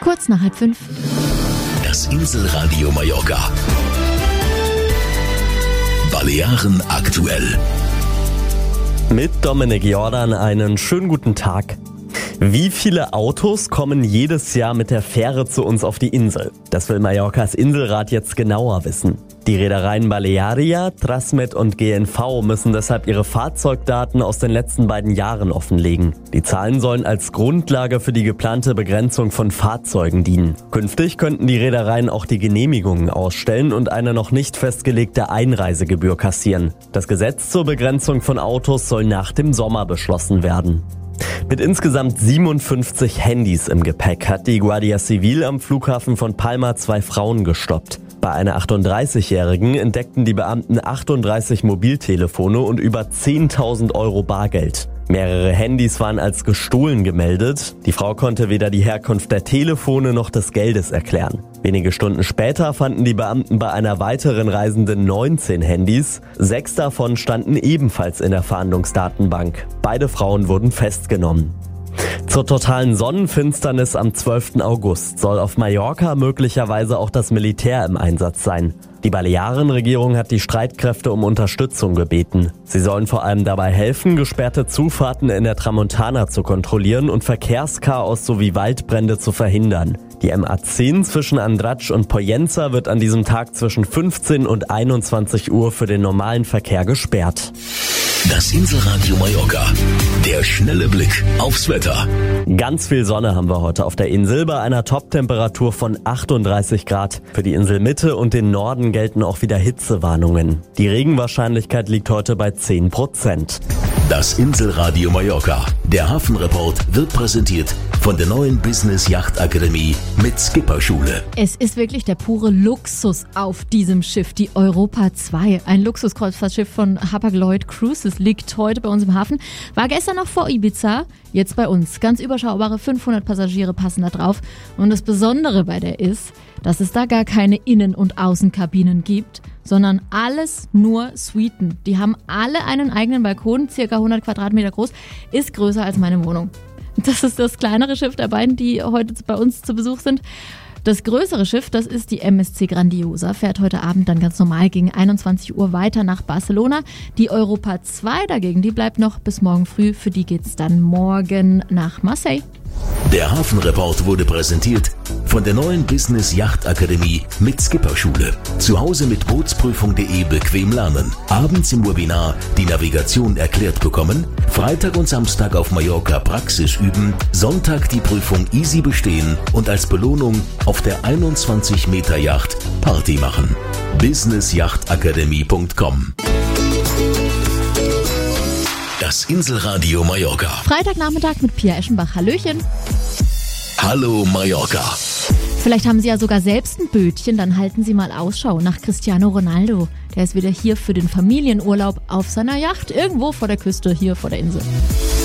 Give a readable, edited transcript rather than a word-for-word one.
Kurz nach 4:30. Das Inselradio Mallorca. Balearen aktuell. Mit Dominik Jordan einen schönen guten Tag. Wie viele Autos kommen jedes Jahr mit der Fähre zu uns auf die Insel? Das will Mallorcas Inselrat jetzt genauer wissen. Die Reedereien Balearia, Trasmed und GNV müssen deshalb ihre Fahrzeugdaten aus den letzten beiden Jahren offenlegen. Die Zahlen sollen als Grundlage für die geplante Begrenzung von Fahrzeugen dienen. Künftig könnten die Reedereien auch die Genehmigungen ausstellen und eine noch nicht festgelegte Einreisegebühr kassieren. Das Gesetz zur Begrenzung von Autos soll nach dem Sommer beschlossen werden. Mit insgesamt 57 Handys im Gepäck hat die Guardia Civil am Flughafen von Palma 2 Frauen gestoppt. Bei einer 38-Jährigen entdeckten die Beamten 38 Mobiltelefone und über 10.000 Euro Bargeld. Mehrere Handys waren als gestohlen gemeldet. Die Frau konnte weder die Herkunft der Telefone noch des Geldes erklären. Wenige Stunden später fanden die Beamten bei einer weiteren Reisenden 19 Handys. 6 davon standen ebenfalls in der Fahndungsdatenbank. Beide Frauen wurden festgenommen. Zur totalen Sonnenfinsternis am 12. August soll auf Mallorca möglicherweise auch das Militär im Einsatz sein. Die Balearenregierung hat die Streitkräfte um Unterstützung gebeten. Sie sollen vor allem dabei helfen, gesperrte Zufahrten in der Tramontana zu kontrollieren und Verkehrschaos sowie Waldbrände zu verhindern. Die MA10 zwischen Andratx und Pollença wird an diesem Tag zwischen 15 und 21 Uhr für den normalen Verkehr gesperrt. Das Inselradio Mallorca. Der schnelle Blick aufs Wetter. Ganz viel Sonne haben wir heute auf der Insel bei einer Top-Temperatur von 38 Grad. Für die Inselmitte und den Norden gelten auch wieder Hitzewarnungen. Die Regenwahrscheinlichkeit liegt heute bei 10%. Das Inselradio Mallorca. Der Hafenreport wird präsentiert von der neuen Business Yacht Akademie mit Skipperschule. Es ist wirklich der pure Luxus auf diesem Schiff, die Europa 2. Ein Luxuskreuzfahrtschiff von Hapag-Lloyd Cruises liegt heute bei uns im Hafen. War gestern noch vor Ibiza, jetzt bei uns. Ganz überschaubare 500 Passagiere passen da drauf. Und das Besondere bei der ist, dass es da gar keine Innen- und Außenkabinen gibt, sondern alles nur Suiten. Die haben alle einen eigenen Balkon, circa 100 Quadratmeter groß, ist größer als meine Wohnung. Das ist das kleinere Schiff der beiden, die heute bei uns zu Besuch sind. Das größere Schiff, das ist die MSC Grandiosa, fährt heute Abend dann ganz normal gegen 21 Uhr weiter nach Barcelona. Die Europa 2 dagegen, die bleibt noch bis morgen früh. Für die geht's dann morgen nach Marseille. Der Hafenreport wurde präsentiert von der neuen Business Yacht Akademie mit Skipperschule. Zu Hause mit Bootsprüfung.de bequem lernen. Abends im Webinar die Navigation erklärt bekommen. Freitag und Samstag auf Mallorca Praxis üben. Sonntag die Prüfung easy bestehen und als Belohnung auf der 21 Meter Yacht Party machen. businessjachtakademie.com. Das Inselradio Mallorca. Freitagnachmittag mit Pia Eschenbach. Hallöchen. Hallo Mallorca. Vielleicht haben Sie ja sogar selbst ein Bötchen, dann halten Sie mal Ausschau nach Cristiano Ronaldo. Der ist wieder hier für den Familienurlaub auf seiner Yacht irgendwo vor der Küste, hier vor der Insel.